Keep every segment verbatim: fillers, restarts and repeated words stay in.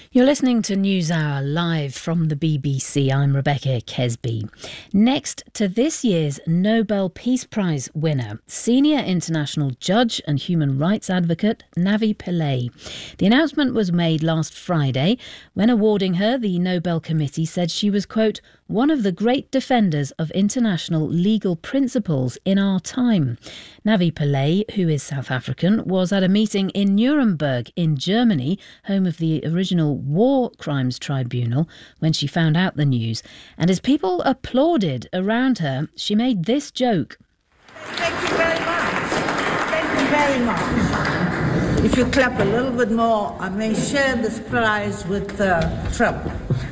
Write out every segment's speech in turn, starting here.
You're listening to NewsHour live from the B B C. I'm Rebecca Kesby. Next to this year's Nobel Peace Prize winner, senior international judge and human rights advocate Navi Pillay. The announcement was made last Friday. When awarding her, the Nobel Committee said she was, quote, one of the great defenders of international legal principles in our time. Navi Pillay, who is South African, was at a meeting in Nuremberg in Germany, home of the original War Crimes Tribunal, when she found out the news. And as people applauded around her, she made this joke. Thank you very much. Thank you very much. If you clap a little bit more, I may share this prize with uh, Trump.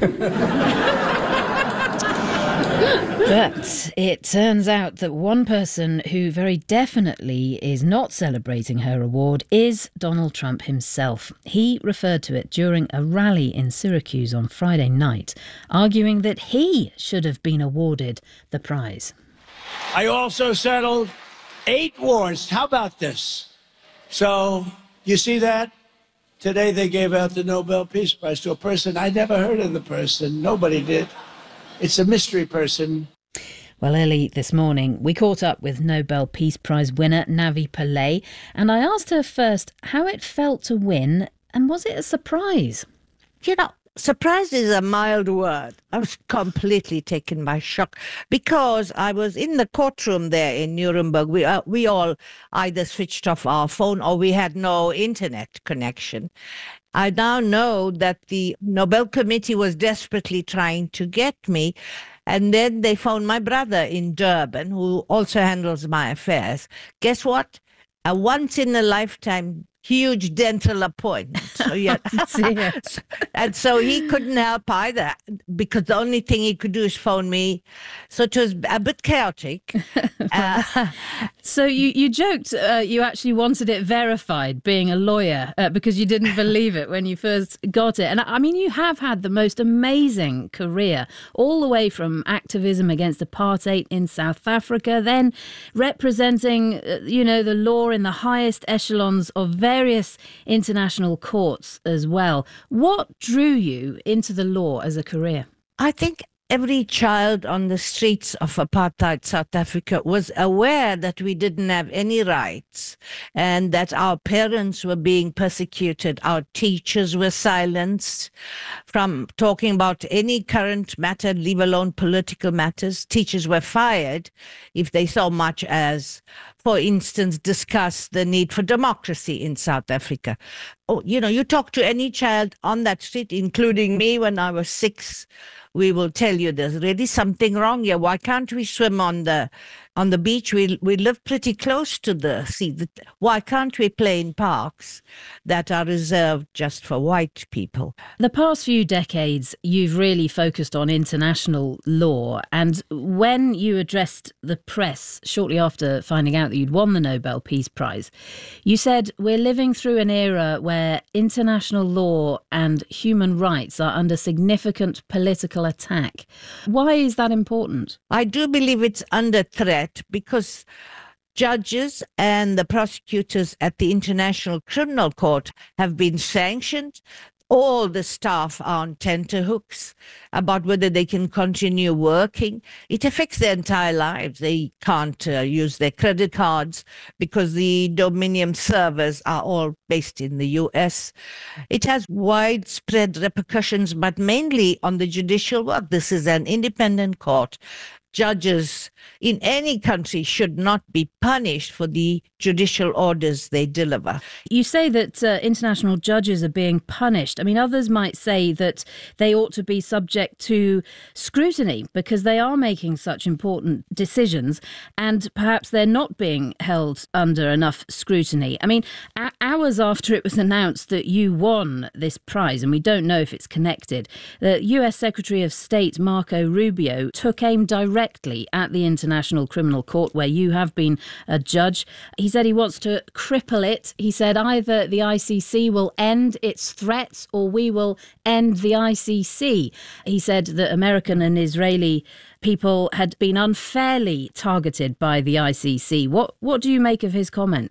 But it turns out that one person who very definitely is not celebrating her award is Donald Trump himself. He referred to it during a rally in Syracuse on Friday night, arguing that he should have been awarded the prize. I also settled eight wars. How about this? So, you see that? Today they gave out the Nobel Peace Prize to a person. I never heard of the person. Nobody did. It's a mystery person. Well, early this morning, we caught up with Nobel Peace Prize winner Navi Pillay, and I asked her first how it felt to win, and was it a surprise? You know, surprise is a mild word. I was completely taken by shock because I was in the courtroom there in Nuremberg. We, uh, we all either switched off our phone or we had no internet connection. I now know that the Nobel Committee was desperately trying to get me. And then they found my brother in Durban, who also handles my affairs. Guess what? A once-in-a-lifetime huge dental appointment. So, yeah. And so he couldn't help either because the only thing he could do is phone me. So it was a bit chaotic. uh, so you, you joked uh, you actually wanted it verified, being a lawyer, uh, because you didn't believe it when you first got it. And I mean, you have had the most amazing career, all the way from activism against apartheid in South Africa, then representing, uh, you know, the law in the highest echelons of various international courts as well. What drew you into the law as a career? I think every child on the streets of apartheid South Africa was aware that we didn't have any rights and that our parents were being persecuted. Our teachers were silenced from talking about any current matter, leave alone political matters. Teachers were fired if they so much as, for instance, discuss the need for democracy in South Africa. Oh, you know, you talk to any child on that street, including me when I was six, we will tell you there's really something wrong here. Why can't we swim on the on the beach? We we live pretty close to the sea. Why can't we play in parks that are reserved just for white people? The past few decades, you've really focused on international law. And when you addressed the press shortly after finding out that you'd won the Nobel Peace Prize, you said, we're living through an era where international law and human rights are under significant political attack. Why is that important? I do believe it's under threat because judges and the prosecutors at the International Criminal Court have been sanctioned. All the staff are on tenterhooks about whether they can continue working. It affects their entire lives. They can't uh, use their credit cards because the Dominion servers are all based in the U S. It has widespread repercussions, but mainly on the judicial work. This is an independent court. Judges in any country should not be punished for the judicial orders they deliver. You say that uh, international judges are being punished. I mean, others might say that they ought to be subject to scrutiny because they are making such important decisions and perhaps they're not being held under enough scrutiny. I mean, a- hours after it was announced that you won this prize, and we don't know if it's connected, the U S Secretary of State Marco Rubio took aim directly at the International Criminal Court, where you have been a judge. He said he wants to cripple it. He said either the I C C will end its threats or we will end the I C C. He said that American and Israeli people had been unfairly targeted by the I C C. What what do you make of his comments?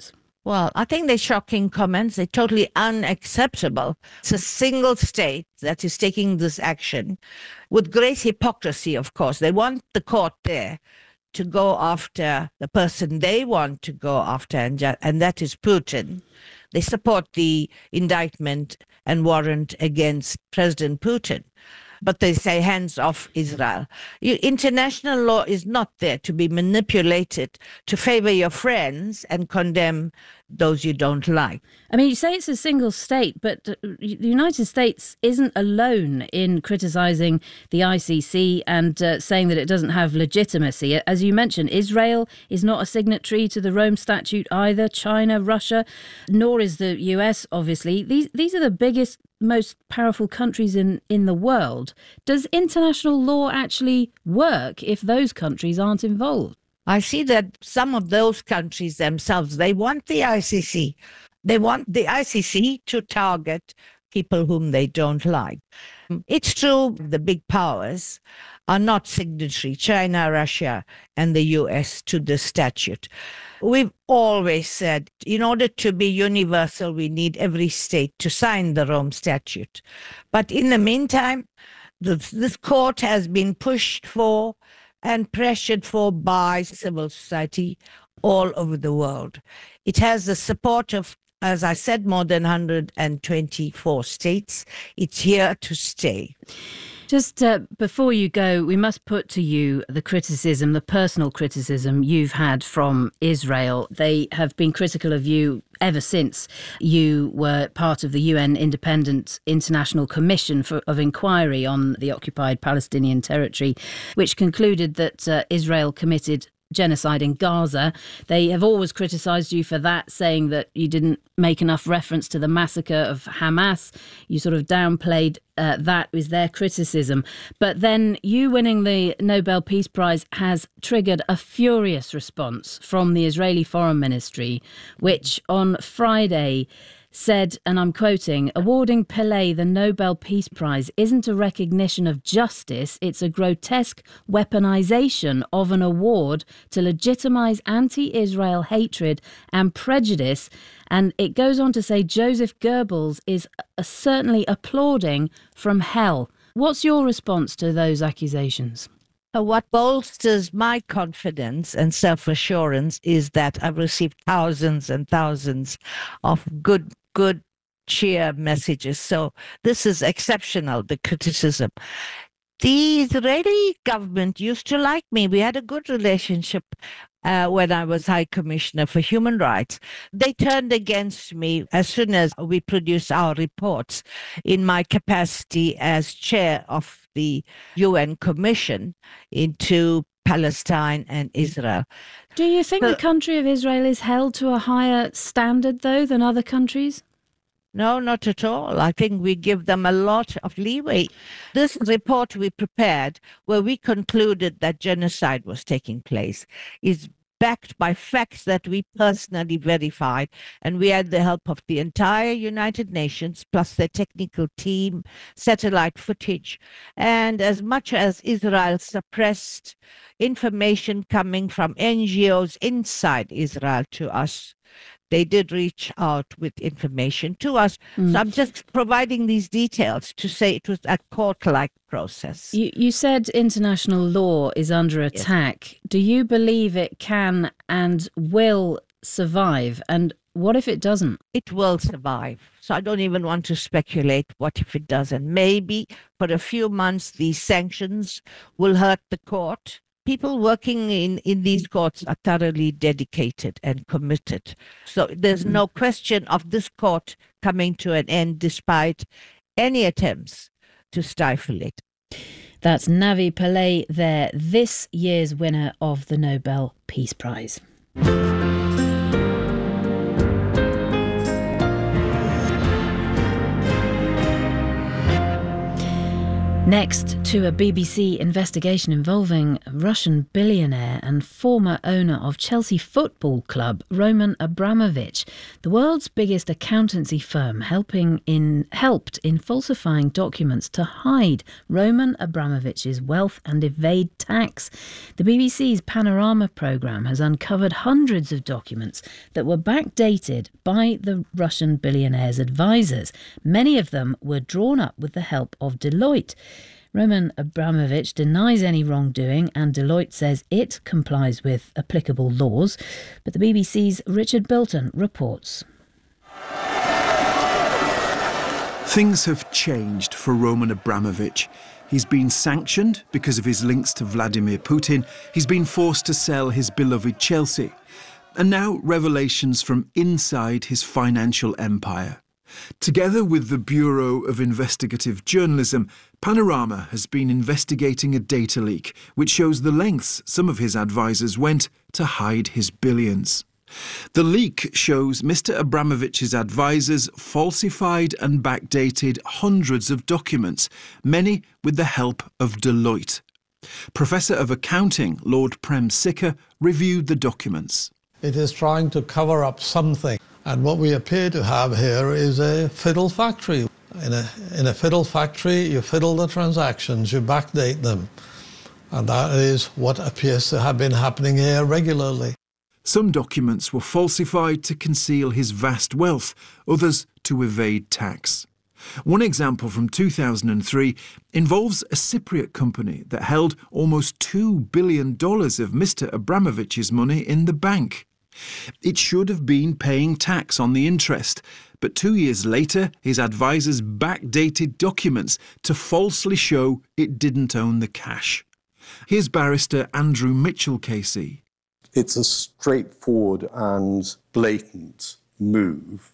Well, I think they're shocking comments. They're totally unacceptable. It's a single state that is taking this action with great hypocrisy, of course. They want the court there to go after the person they want to go after, and, ju- and that is Putin. They support the indictment and warrant against President Putin. But they say hands off Israel. You, international law is not there to be manipulated to favor your friends and condemn those you don't like. I mean, you say it's a single state, but the United States isn't alone in criticising the I C C and uh, saying that it doesn't have legitimacy. As you mentioned, Israel is not a signatory to the Rome Statute either, China, Russia, nor is the U S, obviously. These, these are the biggest, most powerful countries in, in the world. Does international law actually work if those countries aren't involved? I see that some of those countries themselves, they want the I C C. They want the I C C to target people whom they don't like. It's true the big powers are not signatory, China, Russia, and the U S, to the statute. We've always said, in order to be universal, we need every state to sign the Rome Statute. But in the meantime, this, this court has been pushed for and pressured for by civil society all over the world. It has the support of, as I said, more than one hundred twenty-four states. It's here to stay. Just uh, before you go, we must put to you the criticism, the personal criticism you've had from Israel. They have been critical of you ever since you were part of the U N Independent International Commission for, of Inquiry on the occupied Palestinian territory, which concluded that uh, Israel committed genocide in Gaza. They have always criticised you for that, saying that you didn't make enough reference to the massacre of Hamas. You sort of downplayed uh, that was their criticism. But then you winning the Nobel Peace Prize has triggered a furious response from the Israeli Foreign Ministry, which on Friday said, and I'm quoting, awarding Pillay the Nobel Peace Prize isn't a recognition of justice, it's a grotesque weaponization of an award to legitimize anti-Israel hatred and prejudice. And it goes on to say Joseph Goebbels is uh, certainly applauding from hell. What's your response to those accusations? What bolsters my confidence and self-assurance is that I've received thousands and thousands of good, good cheer messages. So this is exceptional, the criticism. The Israeli government used to like me. We had a good relationship uh, when I was High Commissioner for Human Rights. They turned against me as soon as we produced our reports in my capacity as chair of the U N Commission into Palestine and Israel. Do you think so, the country of Israel is held to a higher standard, though, than other countries? No, not at all. I think we give them a lot of leeway. This report we prepared, where we concluded that genocide was taking place, is backed by facts that we personally verified, and we had the help of the entire United Nations, plus their technical team, satellite footage. And as much as Israel suppressed information coming from N G Os inside Israel to us, they did reach out with information to us. Mm. So I'm just providing these details to say it was a court-like process. You, you said international law is under attack. Yes. Do you believe it can and will survive? And what if it doesn't? It will survive. So I don't even want to speculate what if it doesn't. Maybe for a few months, these sanctions will hurt the court. People working in, in these courts are thoroughly dedicated and committed. So there's no question of this court coming to an end despite any attempts to stifle it. That's Navi Pillay there, this year's winner of the Nobel Peace Prize. Next, to a B B C investigation involving Russian billionaire and former owner of Chelsea Football Club, Roman Abramovich. The world's biggest accountancy firm helping in helped in falsifying documents to hide Roman Abramovich's wealth and evade tax. The B B C's Panorama programme has uncovered hundreds of documents that were backdated by the Russian billionaire's advisors. Many of them were drawn up with the help of Deloitte. Roman Abramovich denies any wrongdoing, and Deloitte says it complies with applicable laws. But the B B C's Richard Bilton reports. Things have changed for Roman Abramovich. He's been sanctioned because of his links to Vladimir Putin. He's been forced to sell his beloved Chelsea. And now revelations from inside his financial empire. Together with the Bureau of Investigative Journalism, Panorama has been investigating a data leak which shows the lengths some of his advisors went to hide his billions. The leak shows Mister Abramovich's advisors falsified and backdated hundreds of documents, many with the help of Deloitte. Professor of Accounting Lord Prem Sikka reviewed the documents. It is trying to cover up something. And what we appear to have here is a fiddle factory. In a, in a fiddle factory, you fiddle the transactions, you backdate them. And that is what appears to have been happening here regularly. Some documents were falsified to conceal his vast wealth, others to evade tax. One example from two thousand three involves a Cypriot company that held almost two billion dollars of Mister Abramovich's money in the bank. It should have been paying tax on the interest, but two years later, his advisors backdated documents to falsely show it didn't own the cash. Here's barrister Andrew Mitchell K C. It's a straightforward and blatant move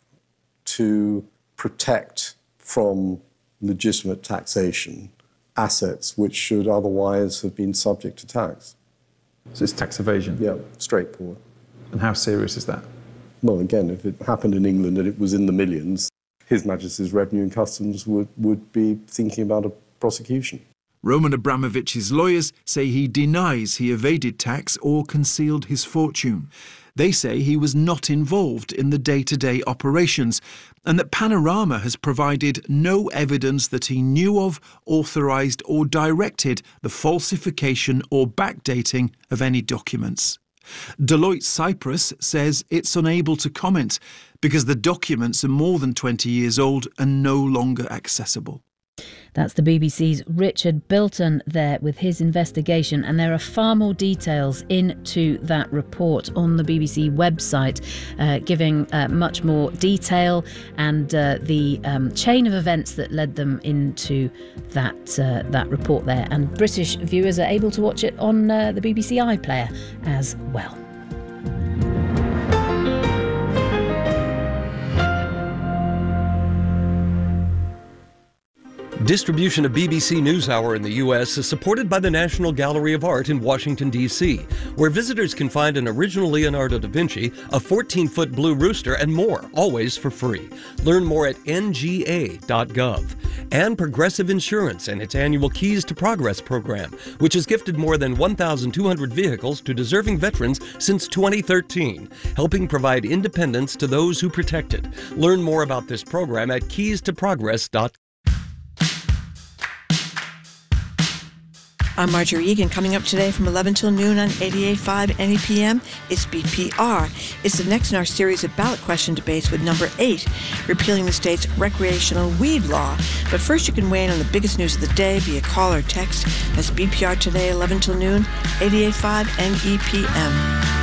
to protect from legitimate taxation assets which should otherwise have been subject to tax. So it's tax evasion? Yeah, straightforward. And how serious is that? Well, again, if it happened in England and it was in the millions, His Majesty's Revenue and Customs would, would be thinking about a prosecution. Roman Abramovich's lawyers say he denies he evaded tax or concealed his fortune. They say he was not involved in the day-to-day operations and that Panorama has provided no evidence that he knew of, authorised or directed the falsification or backdating of any documents. Deloitte Cyprus says it's unable to comment because the documents are more than twenty years old and no longer accessible. That's the B B C's Richard Bilton there with his investigation, and there are far more details into that report on the B B C website, uh, giving uh, much more detail and uh, the um, chain of events that led them into that uh, that report there. And British viewers are able to watch it on uh, the B B C iPlayer as well. Distribution of B B C NewsHour in the U S is supported by the National Gallery of Art in Washington, D C, where visitors can find an original Leonardo da Vinci, a fourteen-foot blue rooster, and more, always for free. Learn more at N G A dot gov. And Progressive Insurance and its annual Keys to Progress program, which has gifted more than one thousand two hundred vehicles to deserving veterans since twenty thirteen, helping provide independence to those who protect it. Learn more about this program at keys to progress dot com. I'm Marjorie Egan. Coming up today from eleven till noon on eighty-eight point five N E P M, it's B P R. It's the next in our series of ballot question debates with number eight, repealing the state's recreational weed law. But first, you can weigh in on the biggest news of the day via call or text. That's B P R today, eleven till noon, eighty-eight point five N E P M.